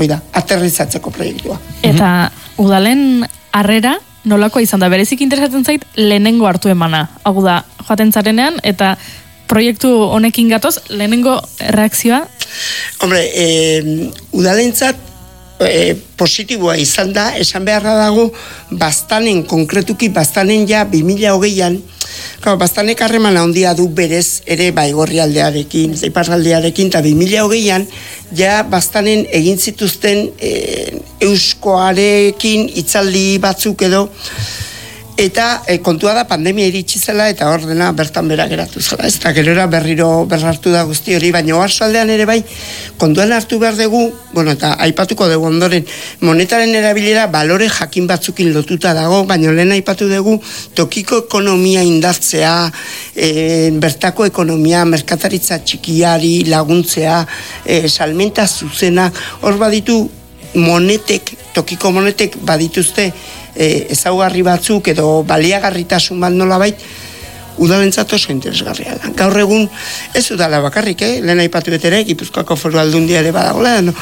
da, aterrizatzeko proiektua. Eta udalen harrera nolakoa izan da, berezik interesatzen zait lehenengo hartu emana, hau da, joaten zarenean, eta proiektu honekin gatoz, lehenengo reakzioa? Hombre, udalentzat positiboa izan da, esan beharra dago, bastanen, konkretuki bastanen ja 2020an, bastanek harremana handia du berez ere Baigorrialdearekin, iparraldearekin, eta 2020an ja bastanen egin zituzten euskoarekin hitzaldi batzuk edo, eta kontua da pandemia iritsi zela eta hor dena bertan bera geratu zela. Ez da gerora berriro berrartu da guzti hori, baina oarsoaldean ere bai, kontuan hartu behar dugu, bueno, eta aipatuko dugu ondoren, monetaren erabilera balore jakin batzukin lotuta dago, baina lehen aipatu dugu tokiko ekonomia indartzea, bertako ekonomia, merkataritza txikiari laguntzea, salmenta zuzena, hor baditu monetek, tokiko monetek badituzte ezaugarri batzuk edo baliagarritasun bat nolabait udalentzat oso interesgarria da. Gaur egun ez udala bakarrik, lehen aipatu betere, Gipuzkoako Foru Aldundia ere badagoela, no?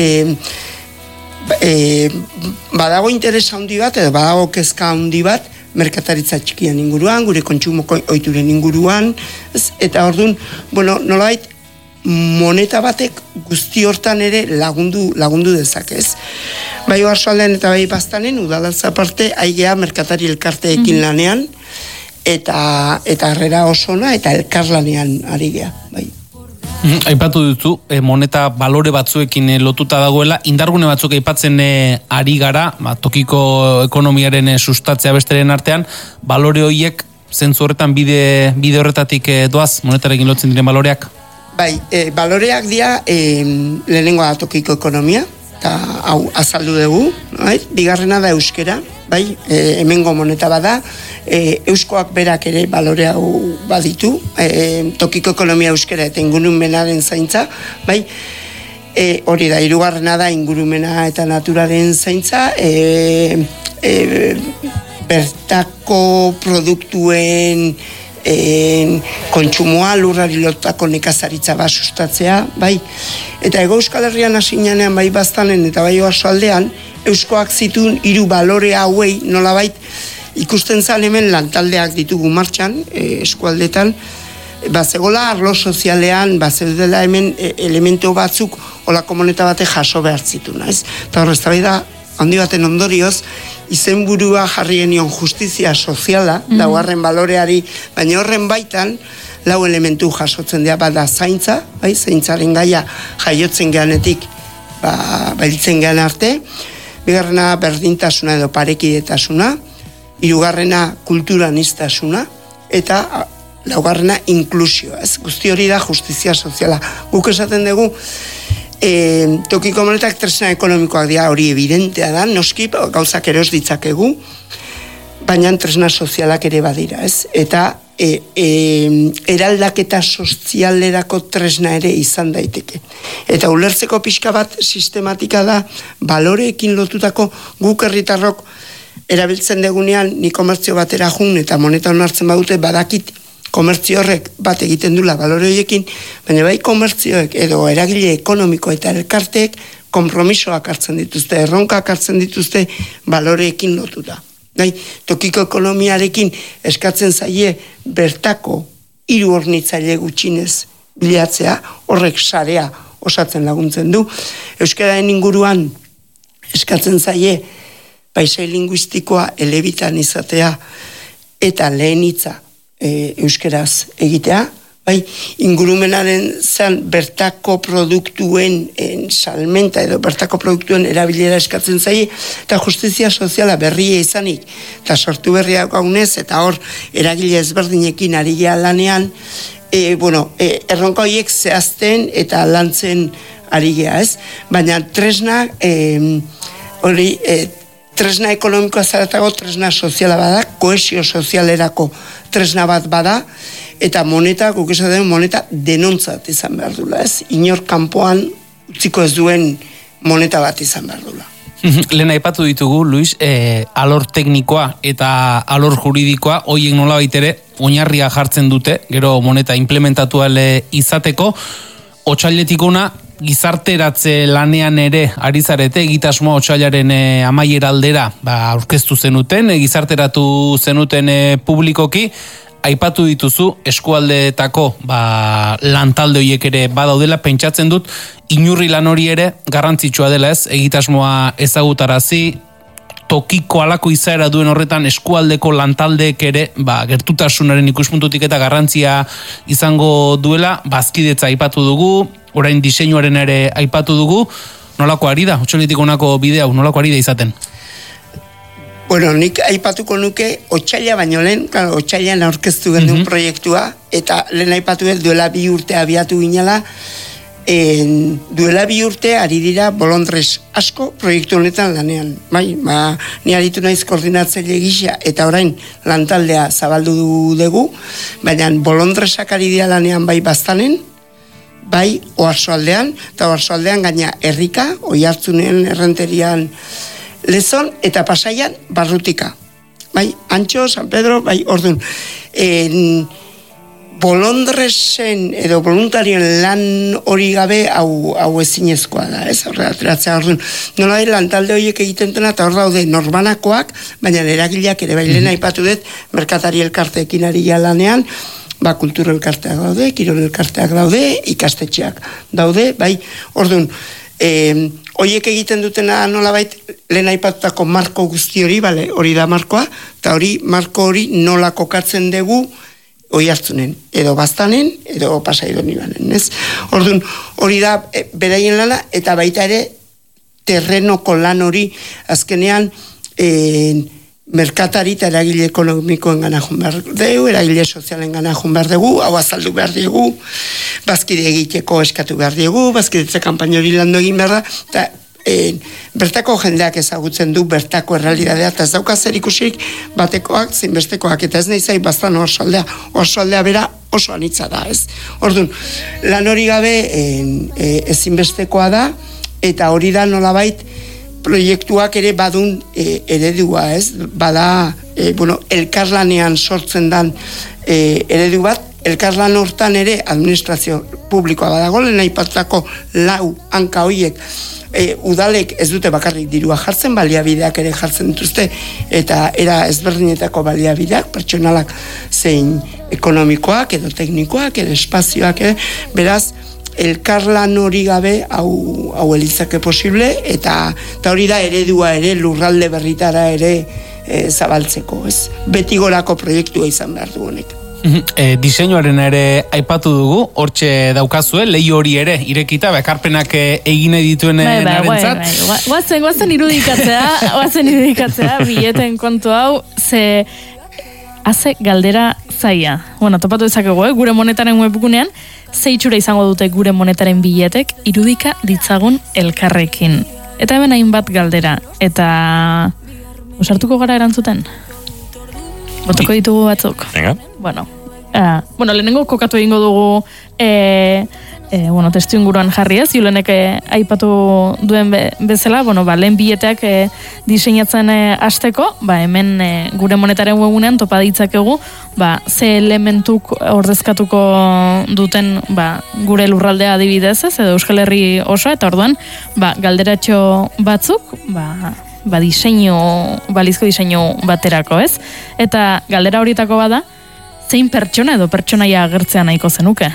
Badago interesa handi bat edo badago kezka handi bat merkataritza txikian inguruan, gure kontsumo ohituren inguruan, eta orduan, bueno, nolabait moneta batek guzti hortan ere lagundu dezakez. Bai oarsoaldean eta bai bastanen, udalatza parte, aigea merkatari elkarteekin lanean, eta harrera osona eta elkarlanean ari gea, bai. Aipatu duzu, moneta balore batzuekin lotuta dagoela, indargune batzuk aipatzen ari gara, tokiko ekonomiaren sustatzea besteren artean, balore horiek zentzu horretan bide horretatik doaz, monetarekin lotzen diren baloreak? Bai, baloreak dira lehenengoa da tokiko ekonomia, eta hau azaldu dugu, bai? Bigarrena da euskera, bai? Hemengo moneta bada, euskoak berak ere balore hau baditu, tokiko ekonomia euskera eta ingurumenaren zaintza, bai? Hori da, hirugarrena da ingurumena eta naturaren zaintza, bertako produktuen kontsumoa, lurrari lotako nekazaritza bat sustatzea, bai. Eta Hego Euskal Herrian hasinean bai bastanen eta bai oarsoaldean, euskoak zituen 3 balore hauei nolabait ikusten zan hemen lantaldeak ditugu martxan, eskualdetan, bazegola arlo sozialean, bazeudela hemen elemento batzuk olako moneta bate jaso behar zituna, ez? Eta horrez da handi baten ondorioz, izenburua jarri genion justizia soziala, laugarren baloreari, baina horren baitan, 4 elementu jasotzen dira, bada zaintza, bai, zaintzaren gaia jaiotzen geanetik, bailtzen gean arte, bigarrena berdintasuna edo parekidetasuna, hirugarrena kulturanistasuna, eta laugarrena inklusioa, ez? Guzti hori da justizia soziala. Guk esaten dugu, tokiko monetak tresna ekonomikoak dira, hori evidentea da, noski gauzak eros ditzakegu, baina tresna sozialak ere badira, ez? Eta eraldaketa sozialerako tresna ere izan daiteke. Eta ulertzeko pixka bat sistematika da, baloreekin lotutako guk herritarrok erabiltzen degunean, ni komertzio batera jun eta moneta onartzen badute badakit komertzio horrek bat egiten dula balore horiekin, baina bai komertzioek edo eragile ekonomiko eta elkarteek konpromisoak hartzen dituzte, erronkak hartzen dituzte baloreekin lotuta. Tokiko ekonomiarekin eskatzen zaie bertako 3 hornitzaile gutxinez bilatzea, horrek sarea osatzen laguntzen du. Euskararen inguruan eskatzen zaie paisai linguistikoa elebitan izatea eta lehen hitza euskeraz egitea, bai, ingurumenaren zan bertako produktuen salmenta edo bertako produktuen erabilera eskatzen zaie, eta justizia soziala berria izanik, eta sortu berriak gaunez, eta hor eragile ezberdinekin ari gea lanean, erronka horiek zehazten eta lantzen ari gea, ez? Baina tresna, tresna ekonomikoa zaratago tresna soziala bada, kohesio sozialerako tresna bat bada, eta moneta, guk esaten moneta denontzat izan behar dula, ez? Inor kanpoan utziko ez duen moneta bat izan behar dula. Lehen aipatu ditugu, Luis, alor teknikoa eta alor juridikoa, hoiek nolabait ere, oinarria jartzen dute, gero moneta implementatua izateko, otsailetik ona, gizarteratze lanean ere ari zarete, egitasmoa otsailaren amaiera aldera aurkeztu zenuten, gizarteratu zenuten publikoki, aipatu dituzu eskualdeetako lantalde horiek ere badaudela, pentsatzen dut inurri lan hori ere garrantzitsua dela, ez? Egitasmoa ezagutarazi, tokiko alako izaera duen horretan eskualdeko lantaldeek ere gertutasunaren ikuspuntutik eta garrantzia izango duela, bazkidetza aipatu dugu, orain diseinuaren ere aipatu dugu, nolako ari da? Otxolitik honako bidea, nolako ari da izaten? Bueno, nik aipatuko nuke otsaila baino lehen, otsailean aurkeztu gendun proiektua, eta lehen aipatu duela 2 urte abiatu ginela, duela 2 urte ari dira bolondrez asko proiektu honetan lanean. Ni aritu naiz koordinatzaile gisa eta orain lantaldea zabaldu dugu, baina bolondrezak ari dira lanean bai Baztanen, bai Oarsoaldean, eta Oarsoaldean gaina Herrika, Oiartzunen, Errenterian, Lezon eta Pasaian Barrutika. Bai, Antxo, San Pedro, bai, orduan. Bolondresen edo voluntarien lan hori gabe hau ezinezkoa da, ez? Horregatzea, orduan. Nola lantalde horiek egiten dena, eta hor daude norbanakoak, baina eragileak ere bai lehen aipatu dut, merkatari elkarteekin ari lanean, kultura elkarteak daude, kirol elkarteak daude, ikastetxeak daude, bai, orduan, horiek egiten dutena nolabait lehen aipatutako marko guzti hori, hori da markoa, eta marko hori nola kokatzen dugu Oiartzunen, edo Baztanen, edo Pasaidonibanen, ez? Orduan, hori da beraien lana, eta baita ere terrenoko lan hori azkenean merkatari eta eragile ekonomikoen gana joan behar dugu, eragile sozialen gana joan behar dugu, hau azaldu behar dugu, bazkide egiteko eskatu behar dugu, bazkidetze kanpaina hori landu egin behar da, eta bertako jendeak ezagutzen du bertako errealidadea, eta ez dauka zer ikusik batekoak, zinbestekoak, eta ez nahi zai Baztan Oarsoaldea bera oso anitza da, ez? Orduan, lan hori gabe ezinbestekoa da, eta hori da nolabait proiektuak ere badun eredua, ez? Bada, elkarlanean sortzen dan eredu bat, elkarlan hortan ere administrazio publikoa badago, lehen aipatutako 4 hanka horiek, udalek ez dute bakarrik dirua jartzen, baliabideak ere jartzen dituzte, eta era ezberdinetako baliabideak, pertsonalak zein ekonomikoak, edo teknikoak, edo espazioak, beraz, elkarlan hori gabe hau elitzake posible, eta hori da eredua ere lurralde berritara ere zabaltzeko, ez? Beti gorako proiektua izan behar du honek. Diseinuaren ere aipatu dugu, hortxe daukazue, lehi hori ere irekita, ekarpenak egin dituen narentzat. Guazen irudikatzea, bileten kontu hau, ze haze galdera zaia. Bueno, topatu dezakegu, gure monetaren webgunean, ze itxura izango dute gure monetaren biletek irudika ditzagun elkarrekin. Eta hemen hainbat galdera, eta usartuko gara erantzuten? Botoko ditugu batzuk? Venga. Bueno, lehenengo kokatu egingo dugu testu inguruan jarri ez, Julenek aipatu duen bezala, lehen bileteak diseinatzen hasteko, hemen gure monetaren webunean topa ditzakegu, ze elementuk ordezkatuko duten gure lurraldea adibidez ez, edo Euskal Herri oso, eta orduan, galderatxo batzuk, balizko diseinu baterako ez, eta galdera horietako bada, zein pertsona edo pertsonaia agertzea nahiko zenuke.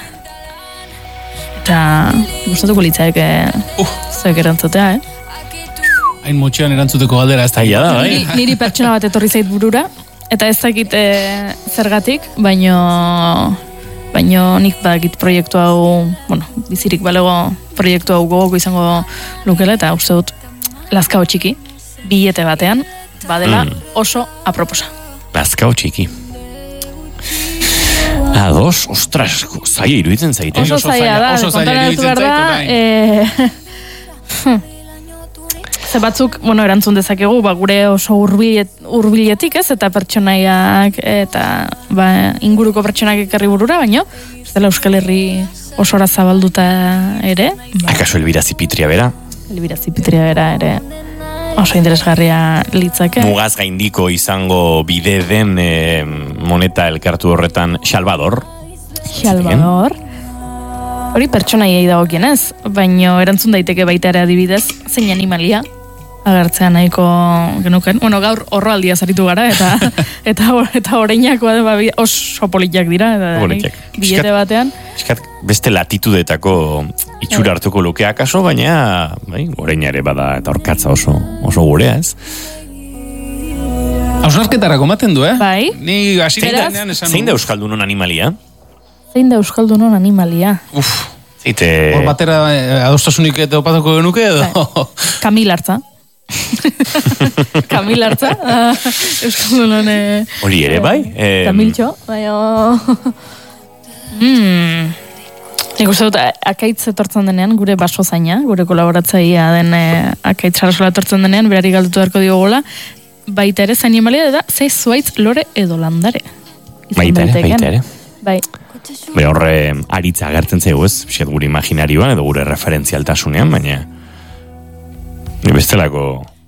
Eta gustatuko litzaik zuek erantzutea, Hain motxean erantzuteko galdera ez da da, bai? Niri pertsona bat etorri zait burura, eta ez dakit zergatik, baino nik badakit proiektu hau, bizirik balego proiektu hau gogoko izango lukela, eta uste dut Lazkao txiki, bilete batean, badela oso aproposa. Lazkao txiki. Ados, ostras, zaila iruditzen zaite. Oso zaila da, kontara dut behar da. Ze batzuk, erantzun dezakegu, gure oso hurbiletik ez, eta pertsonaiak, eta inguruko pertsonak ekarri burura, baino, ez dela Euskal Herri osora zabalduta ere. Akaso Elbira Zipitria bera? Elbira Zipitria bera ere oso interesgarria litzake. Mugaz gaindiko izango bide den moneta elkartu horretan Salvador. Hori pertsonaiei dagokienez, baino erantzun daiteke baita ere adibidez, zein animalia agertzea nahiko genuken. Bueno, gaur horroaldia zaritu gara, eta oreinakoa oso politak dira, eta bilete batean. Eskat, beste latitudetako itxura hartuko lukea kaso, baina oreinare bada eta orkatza oso gurea, ez? Hausnarketarako maten du, Bai. Ni hasieran esan. Zein da Euskaldunon animalia? Zein da Euskaldunon animalia? Hor batera adostasunik eta opatuko genuke edo? Kamil hartza. Kamil hartza. Euskaldunon... Hori ere, bai? Kamiltxo, bai, Nik uste dut, akaitz etortzen denean, gure baso zaina, gure kolaboratzaia den akaitz sarasola etortzen denean, berari galdutu beharko digogola, baita ere zain animalia da, zei zuaitz lore edo landare. Baita ere. Bai. Horre aritza agertzen zaigu, ez? Biskat gure imaginarioan edo gure referentzialtasunean, baina bestelako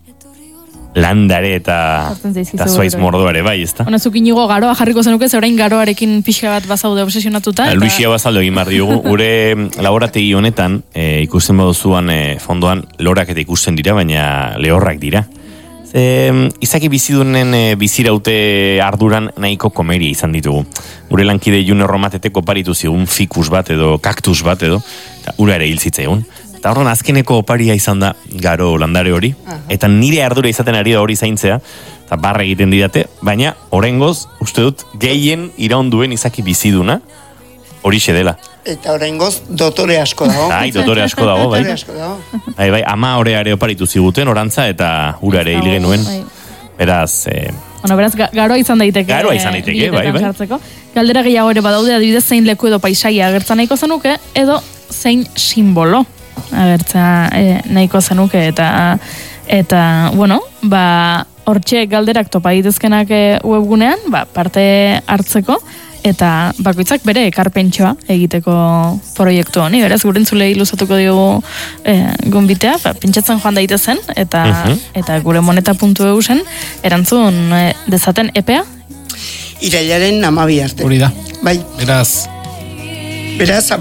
landare eta zuaitz mordoare, bai, ez da? Zuk inigo garoa jarriko zenuke, orain garoarekin pixka bat bazaude obsesionatuta. Luisia bazaldo egin behar diogu. Gure laborategi honetan, ikusten baduzuan fondoan, lorak eta ikusten dira, baina lehorrak dira. Izaki bizidunen biziraute arduran nahiko komeria izan ditugu. Gure lankide June Romateteko paritu zigun fikus bat edo kaktus bat edo, eta ura ere hil zitzaigun. Eta horren azkeneko oparia izan da garo landare hori, eta nire ardura izaten ari da hori zaintzea, eta barra egiten didate, baina orengoz, uste dut, gehien iraunduen izaki biziduna, horixe dela. Eta orengoz, dotore asko dago. Dotore asko dago, bai. Bai, ama oreare oparitu ziguten, orantza, eta ura ere hil genuen. Beraz... beraz, garoa izan daiteke. Garoa izan daiteke, bai. Galdera gehiago ere badaude, adibidez zein leku edo paisaia agertzen nahiko zenuke, edo zein simbolo agertzea nahiko zenuke, eta bueno, hortxe galderak topa ditezkenak webgunean, parte hartzeko, eta bakoitzak bere ekarpentsoa egiteko proiektu honi. Beraz, gurentzulei luzatuko diogu gonbitea, pentsatzen joan daitezen, eta gure moneta.eu zen, erantzun dezaten epea? Irailaren 12 arte. Hori da. Bai. Beraz,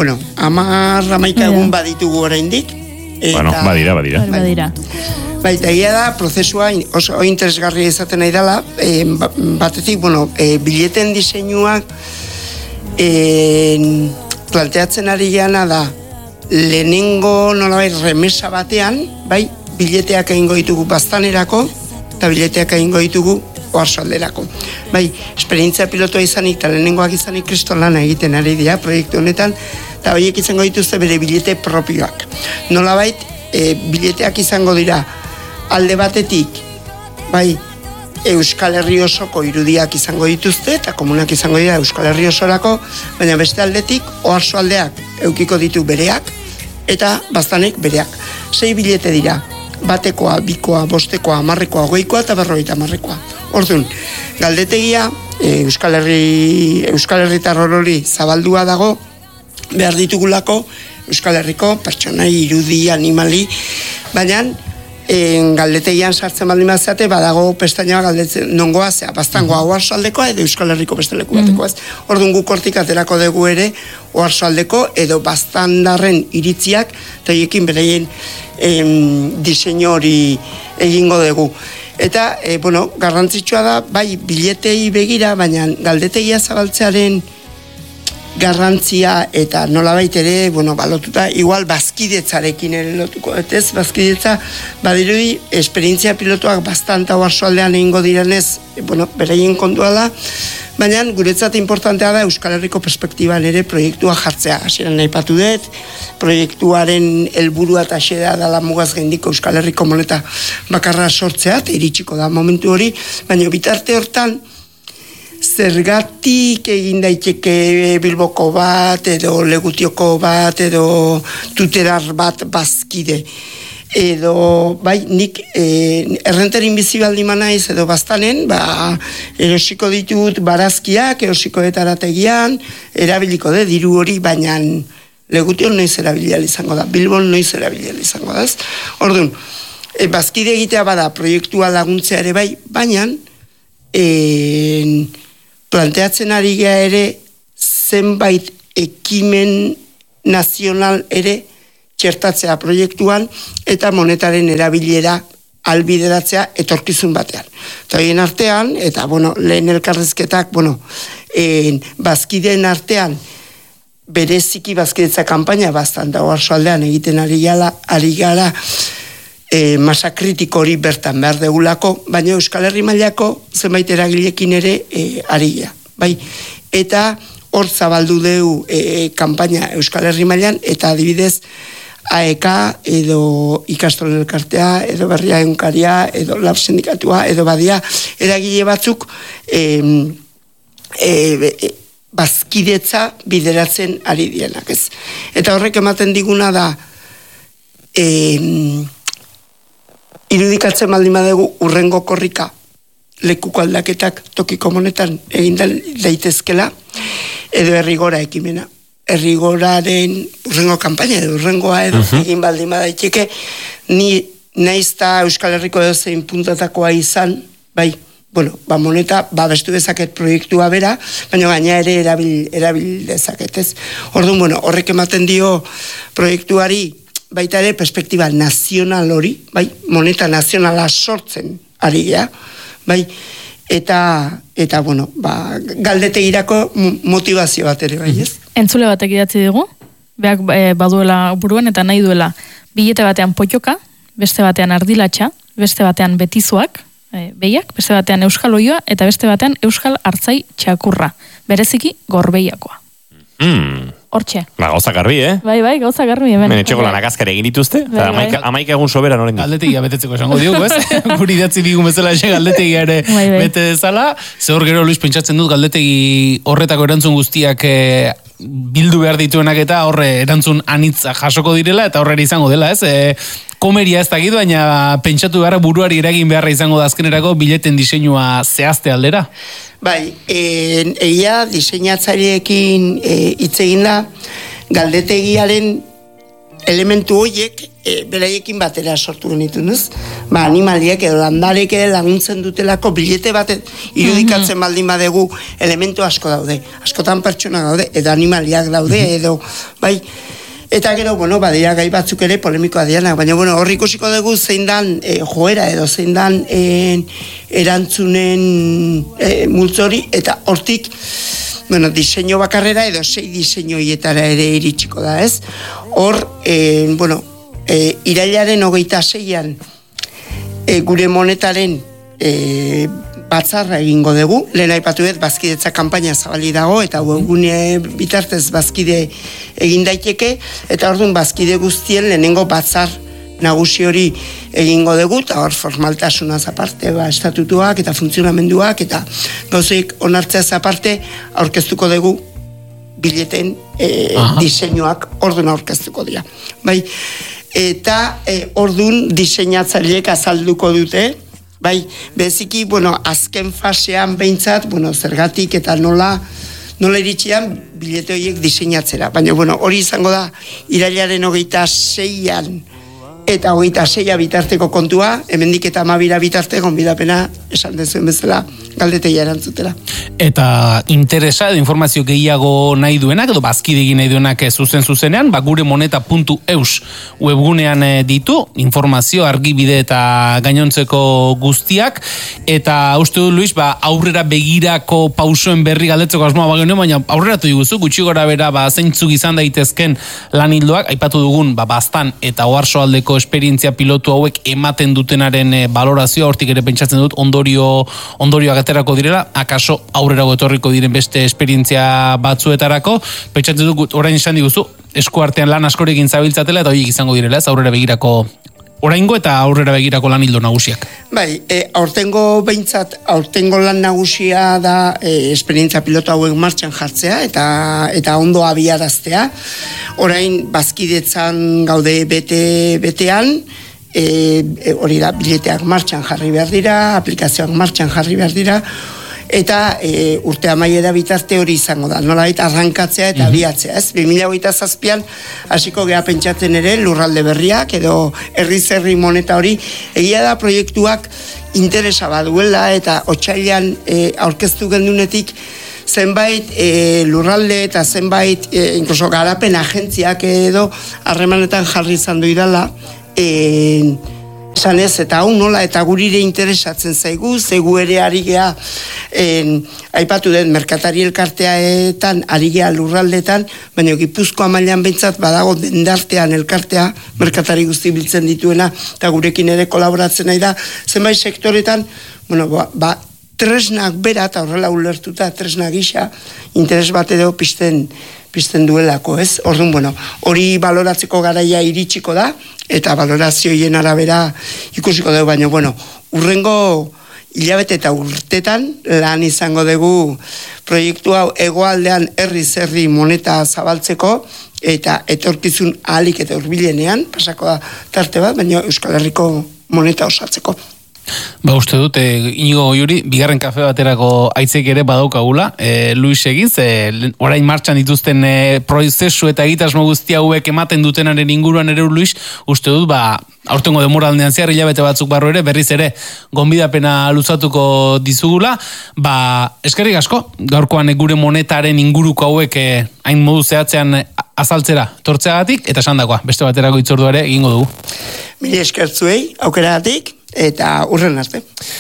11 egun baditugu oraindik. Bueno, badira. Bai, egia da, prozesua oso interesgarria izaten nahi dela, batetik, bileten diseinuak planteatzen ari gana da, lehenengo nolabait remesa batean, bai, bileteak egingo ditugu Baztanerako, eta bileteak egingo ditugu Oarsoalderako. Bai, esperientzia pilotoa izanik, eta lehenengoak izanik kriston lana egiten ari dira proiektu honetan, eta horiek izango dituzte bere bilete propioak. Nolabait, bileteak izango dira, alde batetik, bai, Euskal Herri osoko irudiak izango dituzte, eta komunak izango dira Euskal Herri osorako, baina beste aldetik, Oarsoaldeak eukiko ditu bereak, eta Baztanek bereak. 6 bilete dira, batekoa, bikoa, bostekoa, 10-koa, 20-koa eta 50-koa. Orduan, galdetegia, Euskal Herritar hori zabaldua dago, behar ditugulako Euskal Herriko pertsonai, irudi, animali, baina galdetegian sartzen baldin bazate, badago pestainoa galdetzen nongoa zea, Baztangoa Oarsoaldekoa edo Euskal Herriko beste leku batekoa ez. Orduan guk hortik aterako dugu ere Oarsoaldeko edo Baztandarren iritziak, eta hiekin bereien diseinu hori egingo dugu. Eta, garrantzitsua da, bai, biletei begira, baina galdetegia zabaltzearen garrantzia eta nolabait ere, balotuta, igual bazkidetzarekin ere lotuko, ez, bazkidetza, badirudi, esperientzia pilotuak bastanta Oarsoaldean egingo direnez, beraien kontua da, baina guretzat importantea da Euskal Herriko perspektiban ere proiektua jartzea. Hasieran aipatu dut, proiektuaren helburua eta xedea dela mugaz gaindiko Euskal Herriko moneta bakarra sortzea, eta iritsiko da momentu hori, baina bitarte hortan, zergatik egin daiteke Bilboko bat, edo Legutioko bat, edo Tuterar bat bazkide. Edo, bai, nik errenterin bizi baldima naiz, edo Baztanen, erosiko ditut barazkiak, erosiko etarategian, erabiliko diru hori, baina Legution noiz erabilial izango da, Bilbon noiz erabilial izango da, ez? Orduan, bazkide egitea bada proiektua laguntzea ere bai, baina planteatzen ari gea ere zenbait ekimen nazional ere txertatzea proiektuan eta monetaren erabilera albideratzea etorkizun batean. Eta horien artean, eta lehen elkarrezketak, bazkideen artean, bereziki bazkidetza kanpaina bastan da oarsoaldean egiten ari gara masa kritiko hori bertan behar degulako, baina Euskal Herri mailako zenbait eragilekin ere ari gara. Bai, eta hor zabaldu deu kanpaina Euskal Herri mailan, eta adibidez AEK edo ikastolen elkartea, edo berria egunkaria, edo lab sindikatua, edo badia eragile batzuk bazkidetza bideratzen ari dienak, ez. Eta horrek ematen diguna da irudikatzen baldin badegu urrengo korrika lekuko aldaketak tokiko monetan egin daitezkela, edo herrigora ekimena. Herrigoraren urrengo kanpaina edo urrengoa edo egin baldin badaiteke, ni naizta Euskal Herriko edo zein puntatakoa izan, bai, moneta babestu dezaket proiektua bera, baina gaina ere erabil dezaket, ez? Orduan, horrek ematen dio proiektuari baita ere perspektiba nazional hori, bai, moneta nazionala sortzen ari gea, bai, eta galdetegirako motivazio bat ere, bai, ez? Entzule batek idatzi dugu, beak baduela buruan eta nahi duela bilete batean potioka, beste batean ardilatxa, beste batean betizuak, behiak, beste batean euskal oioa, eta beste batean euskal hartzai txakurra, bereziki gorbeiakoa. Hortxe. Gauza garbi, Bai, gauza garbi. Hemen etxeko lanak azkar egin dituzte, eta amaika egun soberan horrein. Galdetegia betetzeko esango diogu, ez? Guri idatzi digun bezala galdetegia ere bete dezala. Zehor gero, Luis, pentsatzen dut galdetegi horretako erantzun guztiak bildu behar dituenak eta horre erantzun anitza jasoko direla, eta horre izango dela, ez? Komeria ez dakit, baina pentsatu beharra buruari eragin beharra izango da azkenerako bileten diseinua zehazte aldera. Bai, egia diseinatzaileekin hitz egin da, galdetegiaren elementu horiek beraiekin batera sortu genitun, ez? Animaliek edo landarek ere laguntzen dutelako bilete bat irudikatzen baldin badegu elementu asko daude. Askotan pertsona daude, edo animaliak daude, edo, bai. Eta gero, badira gai batzuk ere polemikoa dianak, baina hor ikusiko dugu zein dan joera edo zein dan erantzunen multzori, eta hortik diseinu bakarrera edo 6 diseinuietara ere iritsiko da, ez? Hor, irailaren 26an gure monetaren batzarra egingo dugu, lehen aipatu dut bazkidetza kanpaina zabali dago, eta webgune bitartez bazkide egin daiteke, eta orduan bazkide guztien lehenengo batzar nagusi hori egingo dugu, eta hor formaltasunaz aparte, estatutuak eta funtzionamenduak, eta gauzeik onartzeaz aparte aurkeztuko dugu bileten diseinuak orduan aurkeztuko dira. Bai, eta orduan diseinatzaileek azalduko dute, bai, beziki, azken fasean behintzat, zergatik eta nola iritsian bilete horiek diseinatzera. Baina, hori izango da, irailaren 26an eta 26a bitarteko kontua, hemendik eta 12 bitarte gonbidapena esan dezuen bezala galdetegia erantzutela. Eta interesa edo informazio gehiago nahi duenak, edo bazkidegi nahi duenak zuzenean, gure moneta.eus webgunean ditu, informazio, argibide eta gainontzeko guztiak, eta uste du, Luis, aurrera begirako pausoen berri galdetzeko asmoa bagenuen, baina aurreratu diguzu, gutxi gora bera, zeintzuk izan daitezken lan hildoak, aipatu dugun, baztan eta oarsoaldeko esperientzia pilotu hauek ematen dutenaren balorazioa, hortik ere pentsatzen dut ondorioak aterako direla, akaso aurrera etorriko diren beste esperientzia batzuetarako, pentsatzen dut orain izan diguzu, eskuartean lan askorekin zabiltzatela, eta horiek izango direla, ez aurrera begirako oraingo eta aurrera begirako lan hildo nagusiak. Bai, aurtengo lan nagusia da esperientzia pilotu hauek martxan jartzea eta ondo abiaraztea. Orain bazkidetzan gaude betean, hori da, bileteak martxan jarri behar dira, aplikazioak martxan jarri behar dira, eta urte amaiera bitarte hori izango da, nolabait arrankatzea eta abiatzea, ez? 2027an hasiko gea pentsatzen ere lurralde berriak edo herri moneta hori, egia da proiektuak interesa baduela eta otsailean aurkeztu gendunetik zenbait lurralde eta zenbait inkluso garapen agentziak edo harremanetan jarri izan duidala, esan ez, eta hau nola, eta gurire interesatzen zaigu, zegu ere ari gea, aipatu den, merkatari elkarteaetan, ari gea lurraldetan, baina Gipuzkoa mailan behintzat badago dendartean elkartea, merkatari guzti biltzen dituena, eta gurekin ere kolaboratzen nahi da, zenbait sektoretan, bueno, tresnak bera, eta horrela ulertuta, tresnak gisa, interes bat edo pizten duelako, ez? Orduan, bueno, hori baloratzeko garaia iritsiko da, eta balorazioien arabera ikusiko dugu, baina, bueno, urrengo hilabete eta urtetan lan izango dugu proiektu hau hegoaldean herri moneta zabaltzeko, eta etorkizun ahalik eta hurbilenean, pasako da tarte bat, baina Euskal Herriko moneta osatzeko. Uste dut, Inigo Goiuri, bigarren kafe baterako aitzek ere badaukagula, Luis egiz, orain martxan dituzten prozesu eta egitasmo guztia hauek ematen dutenaren inguruan ere, Luis, uste dut, aurtengo demoraldean zehar, hilabete batzuk barro ere, berriz ere, gonbidapena luzatuko dizugula, eskerrik asko, gaurkoan gure monetaren inguruko hauek hain modu zehatzean azaltzera tortzeagatik, eta esandakoa, beste baterako itzorduare egingo dugu. Mila eskertzuei, aukeragatik, eta urren arte.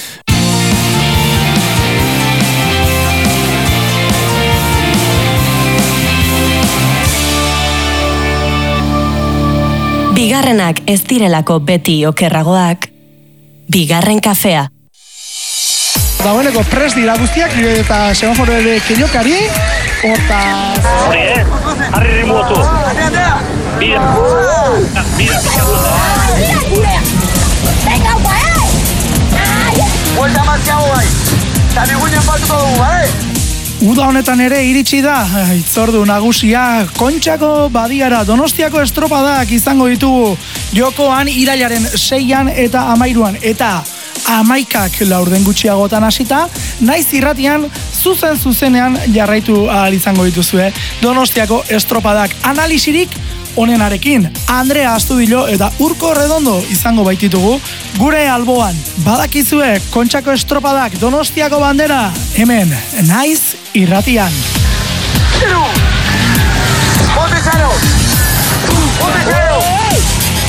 Bigarrenak ez direlako beti okerragoak, bigarren kafea. Dagoeneko prest dira guztiak, eta semaforo ere keinokari, hortaz... Hori, harri rimuotu. Bira. Venga, guai! Buelta mazkiago bai, eta biguinen batuko dugu, bai? Uda honetan ere iritsi da, itzordu nagusia, Kontxako Badiara Donostiako estropadak izango ditugu jokoan irailaren 6an eta 13an, eta 11ak laurden gutxiagotan hasita, naiz irratian zuzenean jarraitu ahal izango dituzue Donostiako estropadak analisirik honenarekin. Andrea Astudillo eta Urko Redondo izango baititugu gure alboan. Badakizue Kontxako estropadak Donostiako bandera hemen naiz irratian. Bote zero!